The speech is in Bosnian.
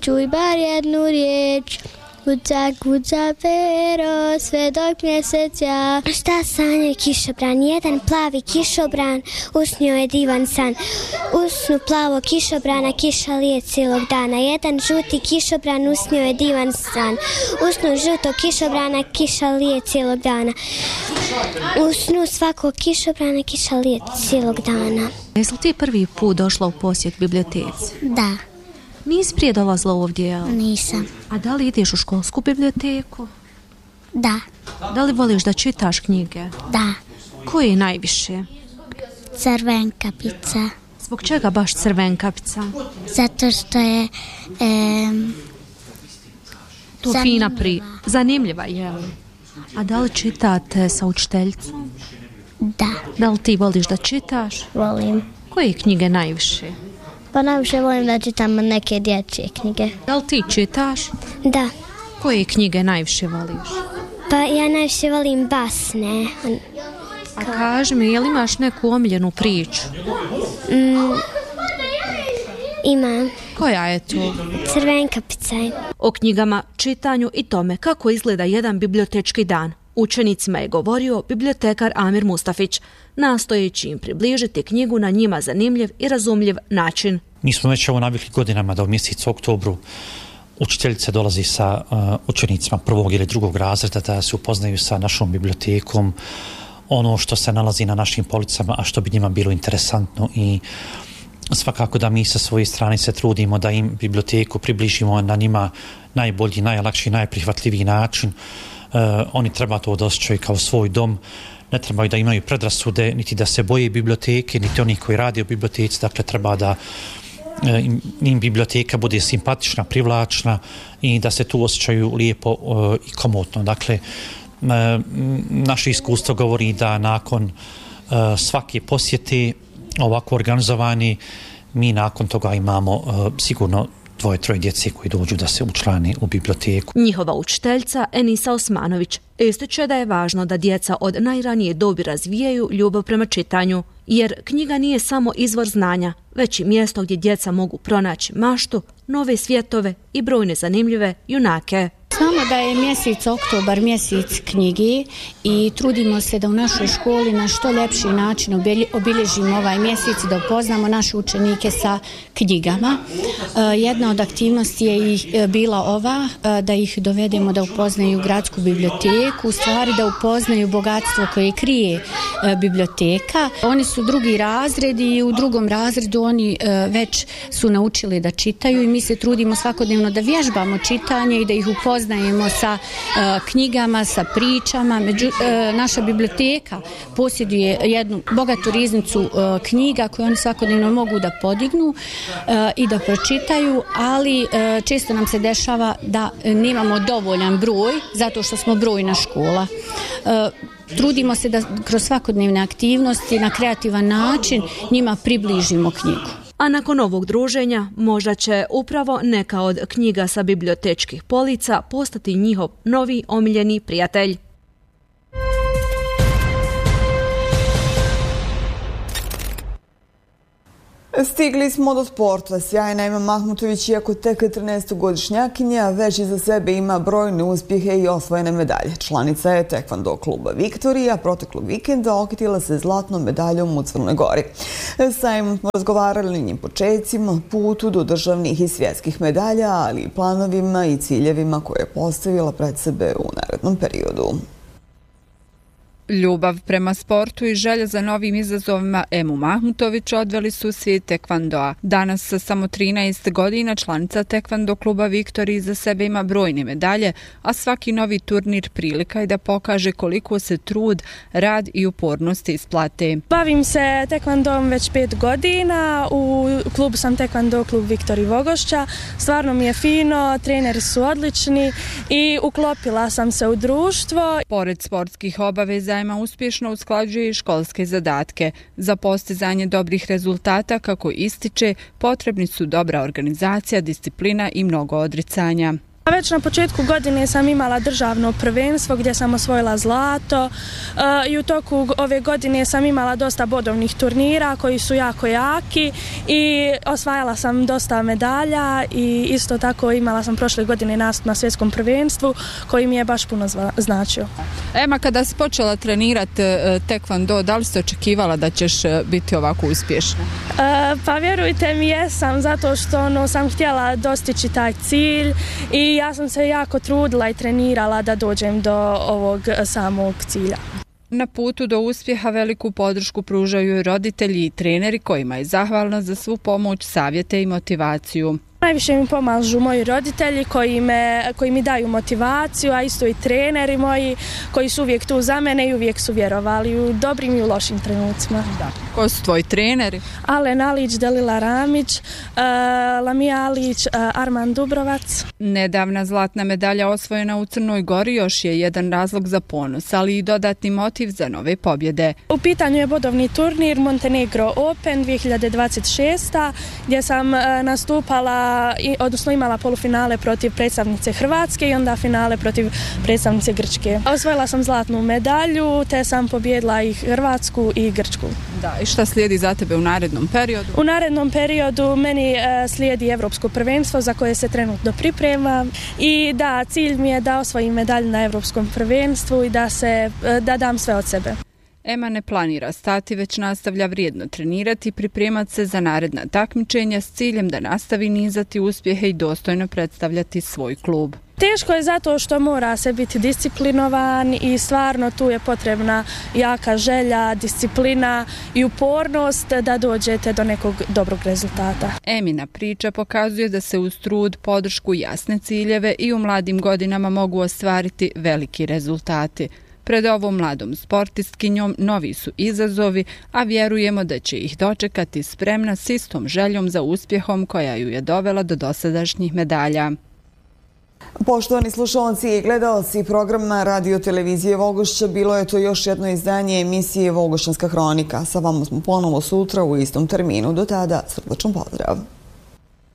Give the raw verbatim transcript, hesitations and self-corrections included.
čuj bar jednu riječ. Kuca, kuca, pero, sve dok mjesec ja. Šta sanje kišobran, jedan plavi kišobran, usnio je divan san. Usnu plavo kišobrana, kiša lije cijelog dana. Jedan žuti kišobran, usnio je divan san. Usnu žuto kišobrana, kiša lije cijelog dana. Usnu svakog kišobrana, kiša lije cijelog dana. Jesi li ti prvi put došla u posjet biblioteci? Da. Nisi prije dolazila ovdje, jel? Nisam. A da li ideš u školsku biblioteku? Da. Da li voliš da čitaš knjige? Da. Koje najviše? Crvenkapica. Zbog čega baš Crvenkapica? Zato što je e, to fina pri... Zanimljiva, jel? A da li čitate sa učiteljicom? Da. Da li ti voliš da čitaš? Volim. Koje knjige najviše? Pa najviše volim da čitam neke dječje knjige. Da li ti čitaš? Da. Koje knjige najviše voliš? Pa ja najviše volim basne. A kaži mi, je li imaš neku omiljenu priču? Mm, imam. Koja je to? Crvenkapica. O knjigama, čitanju i tome kako izgleda jedan bibliotečki dan učenicima je govorio bibliotekar Amir Mustafić, nastojeći im približiti knjigu na njima zanimljiv i razumljiv način. Mi smo već ovo navikli godinama da u mjesecu oktobru učiteljica dolazi sa uh, učenicima prvog ili drugog razreda da se upoznaju sa našom bibliotekom, ono što se nalazi na našim policama, a što bi njima bilo interesantno, i svakako da mi sa svoje strane se trudimo da im biblioteku približimo na njima najbolji, najlakši, najprihvatljiviji način. Uh, oni treba to da osjećaju kao svoj dom, ne trebaju da imaju predrasude, niti da se boje biblioteke, niti oni koji rade u biblioteci, dakle treba da uh, im, im biblioteka bude simpatična, privlačna i da se tu osjećaju lijepo uh, i komotno. Dakle, uh, naše iskustvo govori da nakon uh, svake posjete ovako organizovani, mi nakon toga imamo uh, sigurno dvoje, troje djece koji dođu da se učlane u biblioteku. Njihova učiteljica Enisa Osmanović ističe da je važno da djeca od najranije dobi razvijaju ljubav prema čitanju, jer knjiga nije samo izvor znanja, već i mjesto gdje djeca mogu pronaći maštu, nove svjetove i brojne zanimljive junake. Znamo da je mjesec oktobar mjesec knjige i trudimo se da u našoj školi na što ljepši način obilježimo ovaj mjesec i da upoznamo naše učenike sa knjigama. Jedna od aktivnosti je bila ova, da ih dovedemo da upoznaju gradsku biblioteku, u stvari da upoznaju bogatstvo koje krije biblioteka. Oni su drugi razred i u drugom razredu oni već su naučili da čitaju i mi se trudimo svakodnevno da vježbamo čitanje i da ih upoznamo Poznajemo sa uh, knjigama, sa pričama. Među, uh, naša biblioteka posjeduje jednu bogatu riznicu uh, knjiga koje oni svakodnevno mogu da podignu uh, i da pročitaju, ali uh, često nam se dešava da nemamo dovoljan broj zato što smo brojna škola. Uh, trudimo se da kroz svakodnevne aktivnosti na kreativan način njima približimo knjigu. A nakon ovog druženja možda će upravo neka od knjiga sa bibliotečkih polica postati njihov novi omiljeni prijatelj. Stigli smo do sporta. Sjajna Ema Mahmutović, iako tek trinaestogodišnjakinja, već iza sebe ima brojne uspjehe i osvojene medalje. Članica je tekvando kluba Viktorija, proteklog vikenda okitila se zlatnom medaljom u Crnoj Gori. Sa Emom smo razgovarali o njim počecima, putu do državnih i svjetskih medalja, ali i planovima i ciljevima koje je postavila pred sebe u narednom periodu. Ljubav prema sportu i želja za novim izazovima Emu Mahmutović odveli su svijet tekvandoa. Danas sa samo trinaest godina članica tekvando kluba Viktorija za sebe ima brojne medalje, a svaki novi turnir prilika je da pokaže koliko se trud, rad i upornost isplate. Bavim se tekvandom već pet godina, u klubu sam tekvando klub Viktorija Vogošća. Stvarno mi je fino, treneri su odlični i uklopila sam se u društvo. Pored sportskih obaveza Ema uspješno usklađuje i školske zadatke. Za postizanje dobrih rezultata, kako ističe, potrebni su dobra organizacija, disciplina i mnogo odricanja. Već na početku godine sam imala državno prvenstvo gdje sam osvojila zlato i u toku ove godine sam imala dosta bodovnih turnira koji su jako jaki i osvajala sam dosta medalja i isto tako imala sam prošle godine nastup na svjetskom prvenstvu koji mi je baš puno značio. Ema, kada si počela trenirati tekvando, da li si očekivala da ćeš biti ovako uspješna? E, pa vjerujte mi, jesam, zato što ono, sam htjela dostići taj cilj i ja sam se jako trudila i trenirala da dođem do ovog samog cilja. Na putu do uspjeha veliku podršku pružaju roditelji i treneri kojima je zahvalna za svu pomoć, savjete i motivaciju. Najviše mi pomažu moji roditelji koji, me, koji mi daju motivaciju, a isto i treneri moji koji su uvijek tu za mene i uvijek su vjerovali u dobrim i u lošim trenucima. Da. Ko su tvoji treneri? Alen Alić, Delila Ramić, uh, Lamija Alić, uh, Arman Dubrovac. Nedavna zlatna medalja osvojena u Crnoj Gori još je jedan razlog za ponos, ali i dodatni motiv za nove pobjede. U pitanju je bodovni turnir Montenegro Open dvije hiljade dvadeset šeste. gdje sam uh, nastupala odnosno imala polufinale protiv predstavnice Hrvatske i onda finale protiv predstavnice Grčke. Osvojila sam zlatnu medalju, te sam pobjedila i Hrvatsku i Grčku. Da, i šta slijedi za tebe u narednom periodu? U narednom periodu meni e, slijedi Evropsko prvenstvo za koje se trenutno pripremam i da, cilj mi je da osvojim medalju na Evropskom prvenstvu i da, se, da dam sve od sebe. Ema ne planira stati, već nastavlja vrijedno trenirati i pripremati se za naredna takmičenja s ciljem da nastavi nizati uspjehe i dostojno predstavljati svoj klub. Teško je zato što mora se biti disciplinovan i stvarno tu je potrebna jaka želja, disciplina i upornost da dođete do nekog dobrog rezultata. Emina priča pokazuje da se uz trud, podršku, jasne ciljeve i u mladim godinama mogu ostvariti veliki rezultati. Pred ovom mladom sportistkinjom novi su izazovi, a vjerujemo da će ih dočekati spremna s istom željom za uspjehom koja ju je dovela do dosadašnjih medalja. Poštovani slušalci i gledalci programa Radio Televizije Vogošća, bilo je to još jedno izdanje emisije Vogošćanska hronika. Sa vama smo ponovo sutra u istom terminu. Do tada, srdačan pozdrav.